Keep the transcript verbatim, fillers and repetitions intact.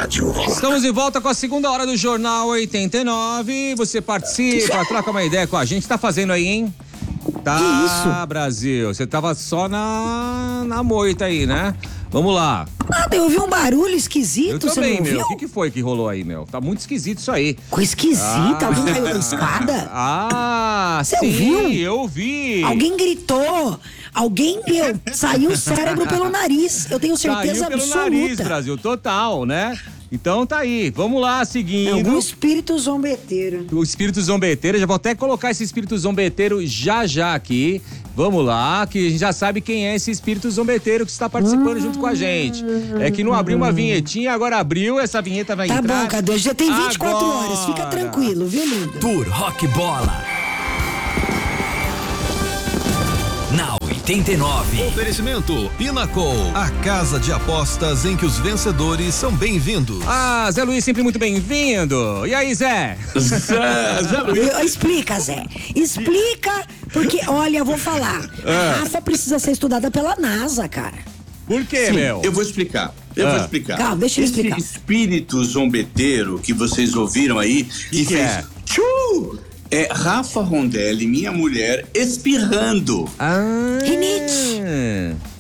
Rádio. Estamos de volta com a segunda hora do Jornal oitenta e nove. Você participa, troca uma ideia com a gente. Tá fazendo aí, hein? Tá, que isso? Brasil. Você tava só na, na moita aí, né? Vamos lá. Nada, eu ouvi um barulho esquisito, Eu você também, não ouviu? meu. O que, que foi que rolou aí, meu? Tá muito esquisito isso aí. Coisa esquisita, Ah. alguém caiu da escada? Ah, Você sim, ouviu? eu ouvi. Alguém gritou, alguém, meu, saiu o cérebro pelo nariz, eu tenho certeza Saiu pelo absoluta. nariz, Brasil, total, né? Então tá aí, vamos lá, É seguindo. algum espírito zombeteiro. O espírito zombeteiro, já vou até colocar esse espírito zombeteiro já já aqui. Vamos lá, que a gente já sabe quem é esse espírito zombeteiro que está participando junto com a gente. É que não abriu uma vinhetinha, agora abriu, essa vinheta vai Tá entrar. bom, Cadu, já tem vinte e quatro agora. horas, fica tranquilo, viu, lindo? Tour Rock Bola. Na oitenta e nove. Oferecimento Pinnacle, a casa de apostas em que os vencedores são bem-vindos. Ah, Zé Luiz, sempre muito bem-vindo. E aí, Zé? Zé, Zé Luiz. Eu- Explica, Zé. Explica, porque, olha, eu vou falar. A Rafa precisa ser estudada pela NASA, cara. Por quê, Sim, meu? eu vou explicar. Eu Ah. vou explicar. Calma, deixa eu Esse explicar. espírito zombeteiro que vocês ouviram aí, que, que fez é? tchu, é Rafa Rondelli, minha mulher, espirrando. Ah. Rinite.